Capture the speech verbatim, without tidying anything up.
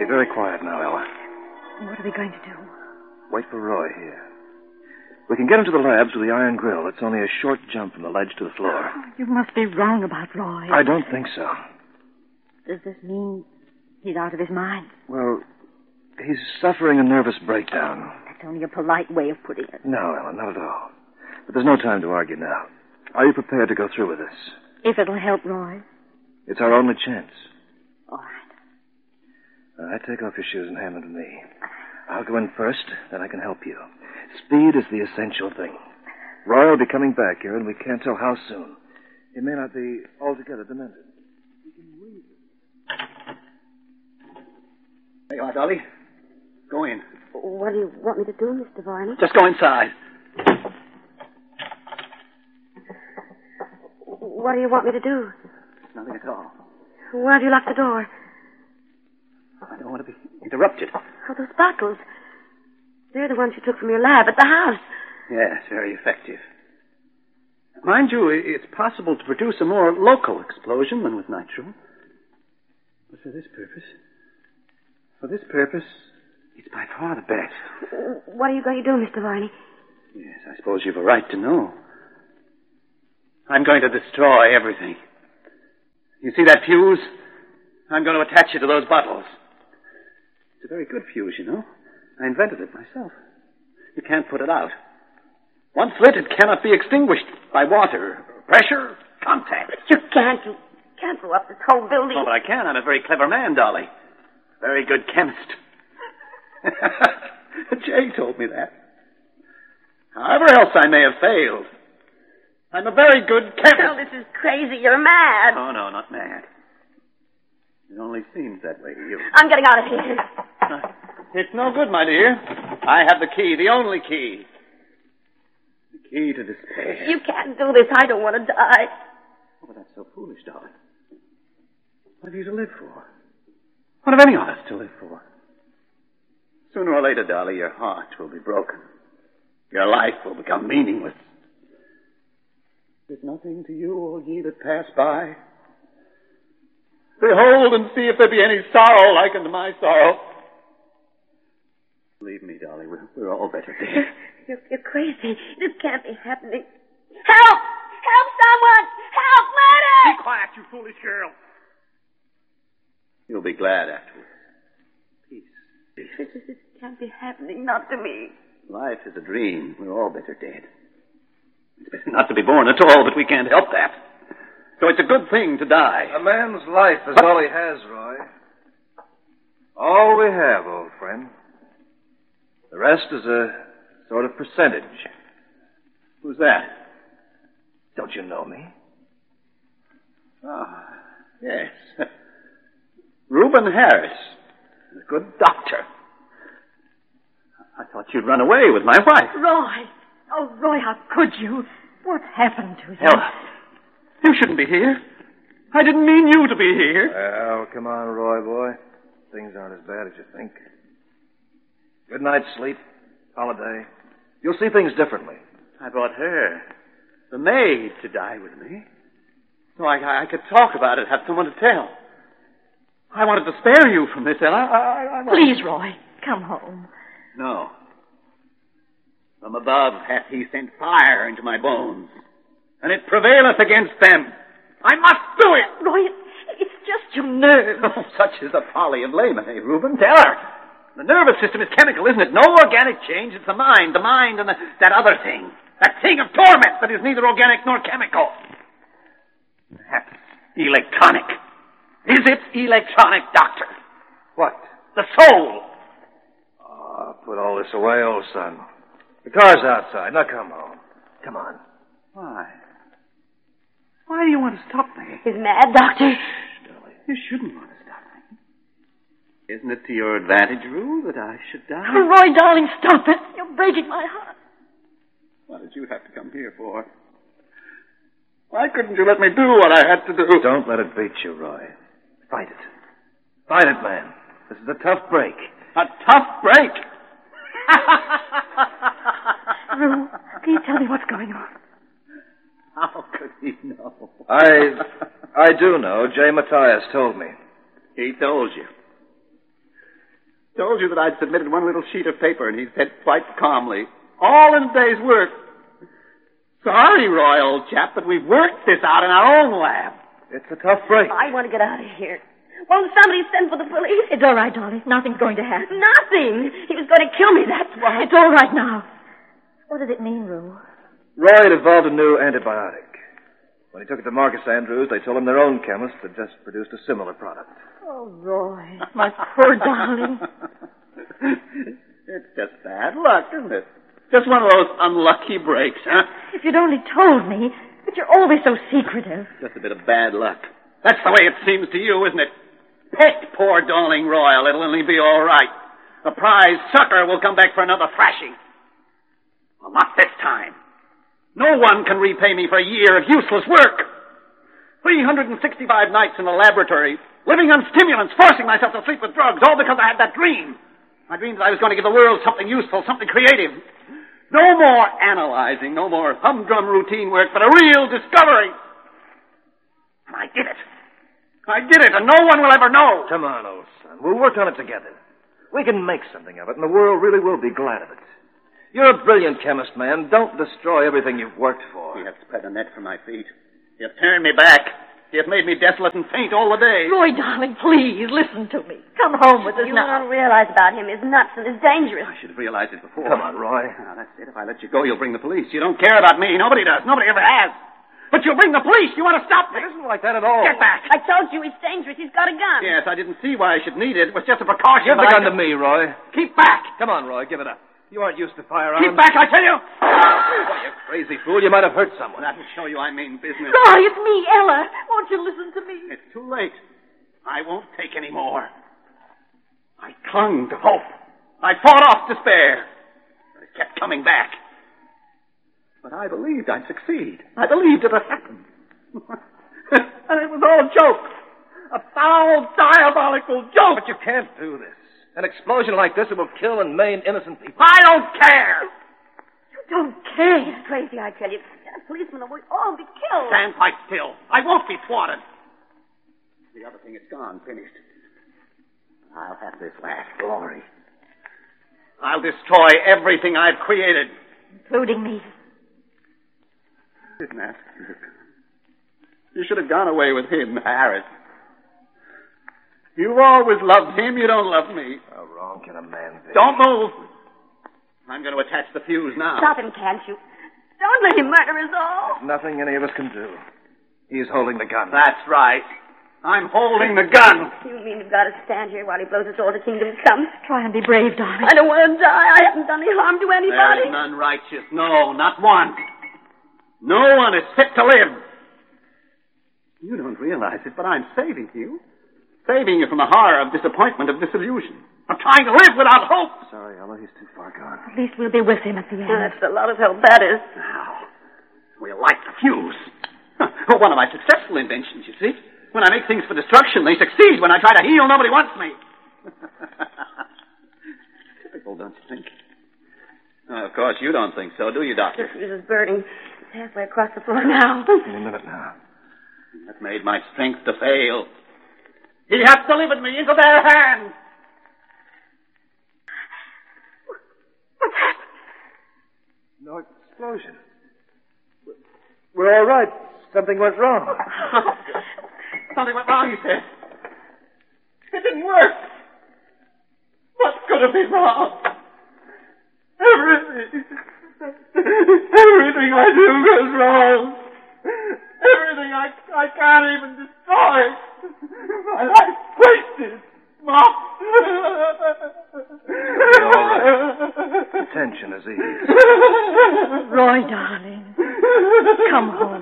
Be very quiet now, Ella. What are we going to do? Wait for Roy here. We can get him to the labs with the iron grill. It's only a short jump from the ledge to the floor. Oh, you must be wrong about Roy. I don't think so. Does this mean he's out of his mind? Well, he's suffering a nervous breakdown. That's only a polite way of putting it. No, Ella, not at all. But there's no time to argue now. Are you prepared to go through with this? If it'll help Roy. It's our only chance. All right. All right, take off your shoes and hand them to me. I'll go in first, then I can help you. Speed is the essential thing. Roy will be coming back here, and we can't tell how soon. He may not be altogether demented. There you are, Dolly. Go in. What do you want me to do, Mister Varney? Just go inside. What do you want me to do? Nothing at all. Why do you lock the door? I don't want to be interrupted. Oh, those bottles. They're the ones you took from your lab at the house. Yes, very effective. Mind you, it's possible to produce a more local explosion than with nitro. But for this purpose, for this purpose, it's by far the best. What are you going to do, Mister Varney? Yes, I suppose you've a right to know. I'm going to destroy everything. You see that fuse? I'm going to attach it to those bottles. It's a very good fuse, you know. I invented it myself. You can't put it out. Once lit, it cannot be extinguished by water, pressure, contact. You can't. You can't blow up this whole building. Oh, but I can. I'm a very clever man, Dolly. Very good chemist. Jay told me that. However else I may have failed, I'm a very good chemist. Oh, this is crazy. You're mad. Oh, no, not mad. It only seems that way to you. I'm getting out of here. Uh, it's no good, my dear. I have the key, the only key. The key to despair. You can't do this. I don't want to die. Oh, but that's so foolish, Dolly. What have you to live for? What have any of us to live for? Sooner or later, Dolly, your heart will be broken. Your life will become meaningless. Is nothing to you, all ye that pass by? Behold and see if there be any sorrow like unto my sorrow. Believe me, Dolly, we're, we're all better dead. You're, you're crazy. This can't be happening. Help! Help someone! Help! Murder! Be quiet, you foolish girl. You'll be glad afterwards. Peace. Peace. This, this can't be happening. Not to me. Life is a dream. We're all better dead. It's better not to be born at all, but we can't help that. So it's a good thing to die. A man's life is But- all he has, Roy. All we have, old friend. The rest is a sort of percentage. Who's that? Don't you know me? Ah, yes. Reuben Harris. A good doctor. I thought you'd run away with my wife. Roy! Oh, Roy, how could you? What's happened to you? Ella, you shouldn't be here. I didn't mean you to be here. Well, come on, Roy, boy. Things aren't as bad as you think. Good night's sleep. Holiday. You'll see things differently. I brought her, the maid, to die with me. So I, I could talk about it, have someone to tell. I wanted to spare you from this, Ella. I, I, I Please, Roy, come home. No. From above hath he sent fire into my bones, and it prevaileth against them. I must do it! Roy, it's just your nerves. Oh, such is the folly of laymen, eh, Reuben? Tell her. The nervous system is chemical, isn't it? No organic change. It's the mind, the mind and the, that other thing. That thing of torment that is neither organic nor chemical. Perhaps electronic. Is it electronic, Doctor? What? The soul. Oh, put all this away, old son. The car's outside. Now come home. Come on. Why? Why do you want to stop me? He's mad, Doctor. You shouldn't want to stop me. Isn't it to your advantage, Rue, that I should die? Oh, Roy, darling, stop it. You're breaking my heart. What did you have to come here for? Why couldn't you let me do what I had to do? Don't let it beat you, Roy. Fight it. Fight it, man. This is a tough break. A tough break? Rue, can you tell me what's going on? How could he know? I I do know. Jay Matthias told me. He told you. Told you that I'd submitted one little sheet of paper, and he said quite calmly, all in a day's work. Sorry, Roy, old chap, but we've worked this out in our own lab. It's a tough break. I want to get out of here. Won't somebody send for the police? It's all right, Dolly. Nothing's going to happen. Nothing. He was going to kill me, that's why. It's all right now. What does it mean, Rue? Roy had evolved a new antibiotic. When he took it to Marcus Andrews, they told him their own chemist had just produced a similar product. Oh, Roy, my poor darling. It's just bad luck, isn't it? Just one of those unlucky breaks, huh? If you'd only told me. But you're always so secretive. Just a bit of bad luck. That's the way it seems to you, isn't it? Pet poor darling Royal. It'll only be all right. The prize sucker will come back for another thrashing. Well, not this time. No one can repay me for a year of useless work. three hundred sixty-five nights in the laboratory, living on stimulants, forcing myself to sleep with drugs, all because I had that dream. I dreamed that I was going to give the world something useful, something creative. No more analyzing, no more humdrum routine work, but a real discovery. And I did it. I did it, and no one will ever know. Come on, old son. We'll work on it together. We can make something of it, and the world really will be glad of it. You're a brilliant chemist, man. Don't destroy everything you've worked for. You have spread a net for my feet. You have turned me back. You have made me desolate and faint all the day. Roy, darling, please, listen to me. Come home with us You now. don't realize about him. He's nuts and is dangerous. I should have realized it before. Come on, Roy. Now, that's it. If I let you go, you'll bring the police. You don't care about me. Nobody does. Nobody ever has. But you'll bring the police. You want to stop me. It isn't like that at all. Get back. I told you he's dangerous. He's got a gun. Yes, I didn't see why I should need it. It was just a precaution. Give the but I gun to just- me, Roy. Keep back. Come on, Roy. Give it up. You aren't used to firearms. Keep back, I tell you. Why, you crazy fool. You might have hurt someone. That'll show you I mean business. Roy, it's me, Ella. Won't you listen to me? It's too late. I won't take any more. I clung to hope. I fought off despair. But it kept coming back. But I believed I'd succeed. I believed it would happen. And it was all a joke. A foul, diabolical joke. But you can't do this. An explosion like this, it will kill and maim innocent people. I don't care. You don't care. He's crazy, I tell you. A policeman will all be killed. Stand quite still. I won't be thwarted. The other thing is gone, finished. I'll have this last glory. I'll destroy everything I've created. Including me. Didn't ask you. You should have gone away with him, Harris. You've always loved him. You don't love me. How wrong can a man be? Don't move. I'm going to attach the fuse now. Stop him, can't you? Don't let him murder us all. There's nothing any of us can do. He's holding the gun. That's right. I'm holding the gun. You mean we've got to stand here while he blows us all to kingdom come? Try and be brave, darling. I don't want to die. I haven't done any harm to There anybody. is none righteous. No, not one. No one is fit to live. You don't realize it, but I'm saving you. Saving you from the horror of disappointment, of disillusion. Of trying to live without hope. Sorry, Ella, he's too far gone. At least we'll be with him at the end. That's a lot of help, that is. Now, we'll light the fuse. Huh, one of my successful inventions, you see. When I make things for destruction, they succeed. When I try to heal, nobody wants me. Typical, don't you think? Oh, of course, you don't think so, do you, Doctor? The fuse is burning. It's halfway across the floor now. Any minute now. That made my strength to fail. He has delivered me into their hands. What's happened? No explosion. We're all right. Something went wrong. Something went wrong, he said. It didn't work. What could have been wrong? Everything. Everything I do goes wrong. Everything I, I can't even destroy. My life's wasted. Mom. All right. The tension is eased. Roy, darling. Come home.